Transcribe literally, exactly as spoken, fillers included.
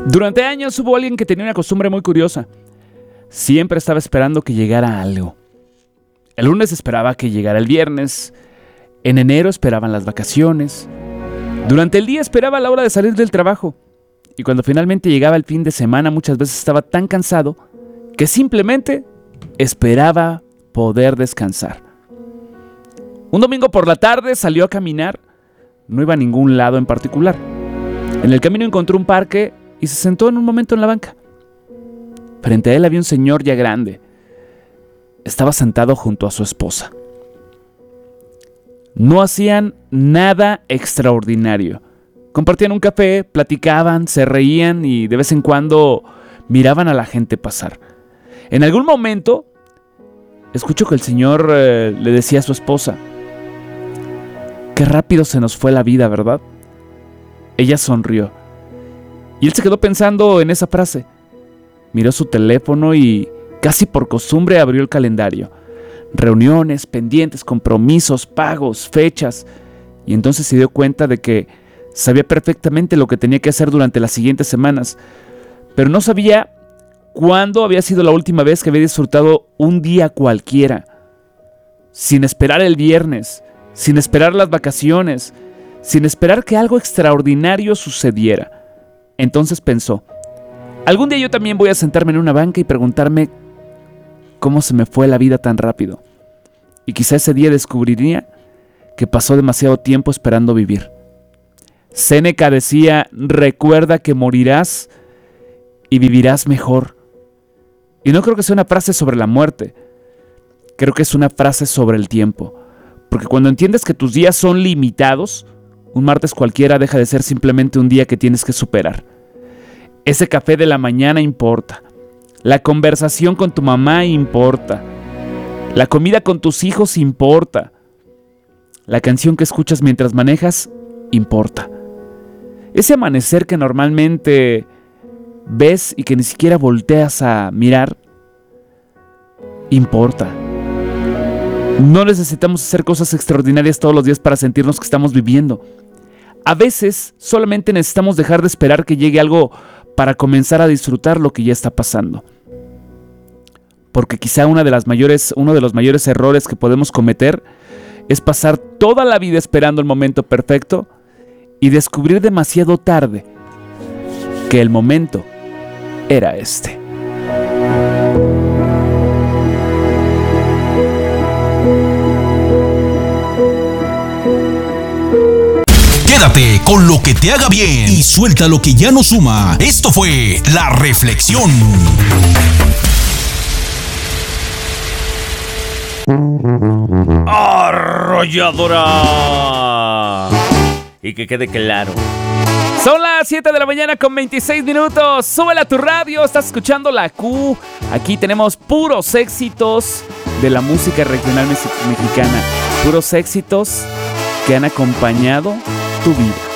Durante años hubo alguien que tenía una costumbre muy curiosa. Siempre estaba esperando que llegara algo. El lunes esperaba que llegara el viernes. En enero esperaban las vacaciones. Durante el día esperaba la hora de salir del trabajo. Y cuando finalmente llegaba el fin de semana, muchas veces estaba tan cansado que simplemente esperaba poder descansar. Un domingo por la tarde salió a caminar. No iba a ningún lado en particular. En el camino encontró un parque y se sentó en un momento en la banca. Frente a él había un señor ya grande. Estaba sentado junto a su esposa. No hacían nada extraordinario. Compartían un café, platicaban, se reían y de vez en cuando miraban a la gente pasar. En algún momento, escuchó que el señor eh, le decía a su esposa: «Qué rápido se nos fue la vida, ¿verdad?». Ella sonrió. Y él se quedó pensando en esa frase. Miró su teléfono y, casi por costumbre, abrió el calendario. Reuniones, pendientes, compromisos, pagos, fechas. Y entonces se dio cuenta de que sabía perfectamente lo que tenía que hacer durante las siguientes semanas, pero no sabía cuándo había sido la última vez que había disfrutado un día cualquiera, sin esperar el viernes, sin esperar las vacaciones, sin esperar que algo extraordinario sucediera. Entonces pensó: algún día yo también voy a sentarme en una banca y preguntarme cómo se me fue la vida tan rápido. Y quizá ese día descubriría que pasó demasiado tiempo esperando vivir. Séneca decía: recuerda que morirás y vivirás mejor. Y no creo que sea una frase sobre la muerte. Creo que es una frase sobre el tiempo. Porque cuando entiendes que tus días son limitados, un martes cualquiera deja de ser simplemente un día que tienes que superar. Ese café de la mañana importa. La conversación con tu mamá importa. La comida con tus hijos importa. La canción que escuchas mientras manejas importa. Ese amanecer que normalmente ves y que ni siquiera volteas a mirar, importa. No necesitamos hacer cosas extraordinarias todos los días para sentirnos que estamos viviendo. A veces solamente necesitamos dejar de esperar que llegue algo para comenzar a disfrutar lo que ya está pasando. Porque quizá una de las mayores, uno de los mayores errores que podemos cometer es pasar toda la vida esperando el momento perfecto y descubrir demasiado tarde que el momento era este. Quédate con lo que te haga bien y suelta lo que ya no suma. Esto fue La Reflexión. Arrolladora. Y que quede claro, son las siete de la mañana con veintiséis minutos. Súbele a tu radio, estás escuchando La Q. Aquí tenemos puros éxitos de la música regional mexicana. Puros éxitos que han acompañado tu vida.